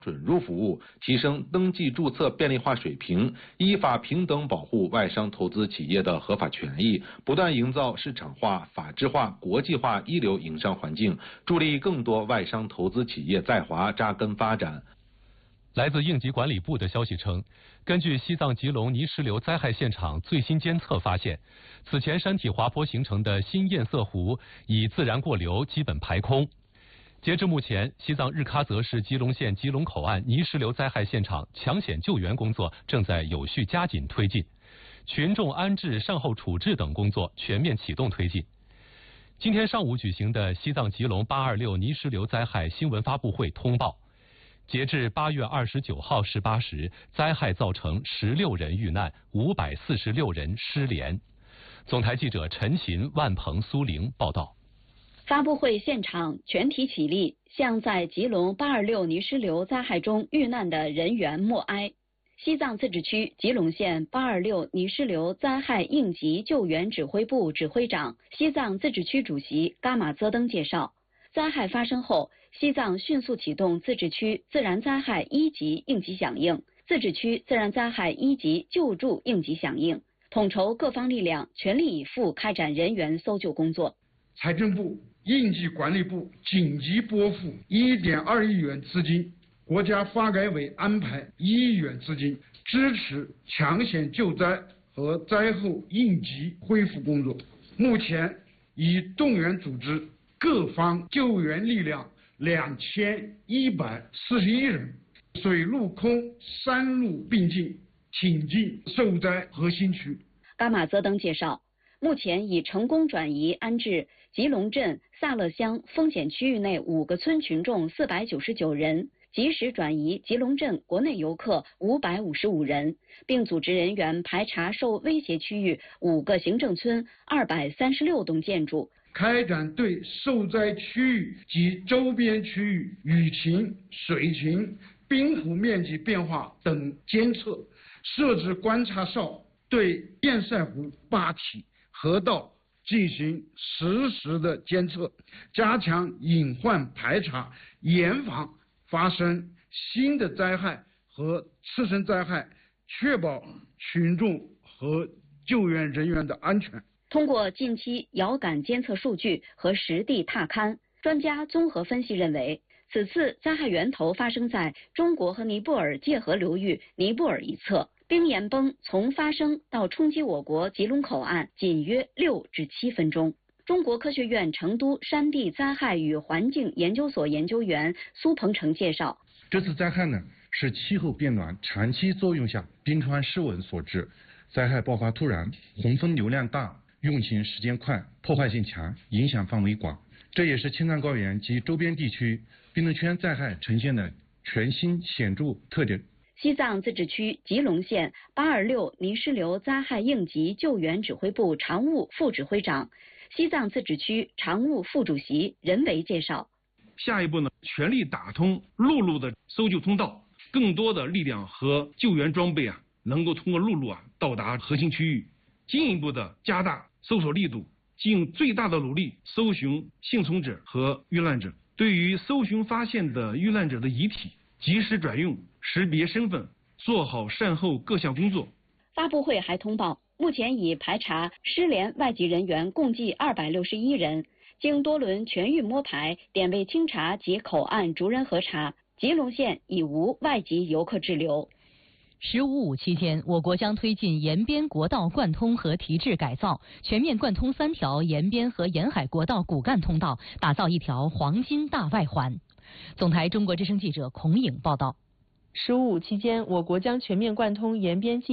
准入服务，提升登记注册便利化水平，依法平等保护外商投资企业的合法权益，不断营造市场化、法治化、国际化一流营商环境，助力更多外商投资企业在华扎根发展。 来自应急管理部的消息称，根据西藏吉隆泥石流灾害现场最新监测发现，此前山体滑坡形成的新堰塞湖已自然过流，基本排空。截至目前，西藏日喀则市吉隆县吉隆口岸泥石流灾害现场抢险救援工作正在有序加紧推进，群众安置、善后处置等工作全面启动推进。今天上午举行的西藏吉隆826泥石流灾害新闻发布会通报，截至8月29号18时，灾害造成16人遇难，546人失联。总台记者陈琴、万鹏、苏玲报道。 发布会现场全体起立，向在吉隆826泥石流灾害中遇难的人员默哀。西藏自治区吉隆县826泥石流灾害应急救援指挥部指挥长、西藏自治区主席噶玛泽登介绍，灾害发生后，西藏迅速启动自治区自然灾害一级应急响应、自治区自然灾害一级救助应急响应，统筹各方力量，全力以赴开展人员搜救工作。 财政部、应急管理部紧急拨付1.2亿元资金，国家发改委安排1亿元资金，支持抢险救灾和灾后应急恢复工作。目前已动员组织各方救援力量2141人，水陆空3路并进，挺进受灾核心区。 噶玛泽登介绍，目前已成功转移安置吉隆镇萨勒乡风险区域内5个村群众499人，及时转移吉隆镇国内游客555人，并组织人员排查受威胁区域5个行政村236栋建筑， 开展对受灾区域及周边区域雨情、水情、冰湖面积变化等监测，设置观察哨，对堰塞湖坝体、河道进行实时的监测，加强隐患排查，严防发生新的灾害和次生灾害，确保群众和救援人员的安全。 通过近期遥感监测数据和实地踏勘，专家综合分析认为，此次灾害源头发生在中国和尼泊尔界河流域尼泊尔一侧，冰岩崩从发生到冲击我国吉隆口岸仅约6至7分钟。中国科学院成都山地灾害与环境研究所研究员苏鹏程介绍， 这次灾害呢是气候变暖长期作用下冰川失稳所致，灾害爆发突然，洪峰流量大，用情时间快，破坏性强，影响范围广，这也是青藏高原及周边地区冰冻圈灾害呈现的全新显著特点。 西藏自治区吉隆县826泥石流灾害应急救援指挥部常务副指挥长、西藏自治区常务副主席任维介绍， 下一步呢，全力打通陆路的搜救通道，更多的力量和救援装备能够通过陆路到达核心区域，进一步的加大搜索力度，尽最大的努力搜寻幸存者和遇难者。对于搜寻发现的遇难者的遗体，及时转运、识别身份，做好善后各项工作。 发布会还通报，目前已排查失联外籍人员共计261人，经多轮全域摸排、点位清查及口岸逐人核查，吉隆县已无外籍游客滞留。 15.5期间，我国将推进沿边国道贯通和提质改造，全面贯通3条沿边和沿海国道骨干通道，打造一条黄金大外环。总台中国之声记者孔颖报道。 15.5期间，我国将全面贯通沿边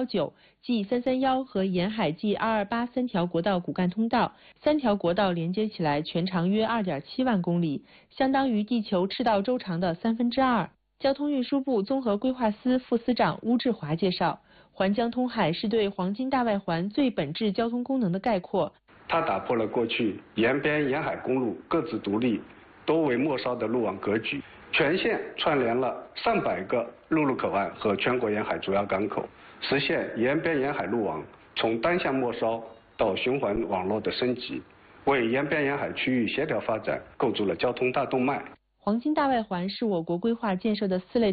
G219、G331 和沿海 G228 3条国道骨干通道，3条国道连接起来全长约2.7万公里，相当于地球赤道周长的2/3。交通运输部综合规划司副司长邬志华介绍，环江通海是对黄金大外环最本质交通功能的概括。 它打破了过去沿边沿海公路各自独立、多为末梢的路网格局，全线串联了300个陆路口岸和全国沿海主要港口，实现沿边沿海路网从单向末梢到循环网络的升级，为沿边沿海区域协调发展构筑了交通大动脉。 黄金大外环是我国规划建设的4类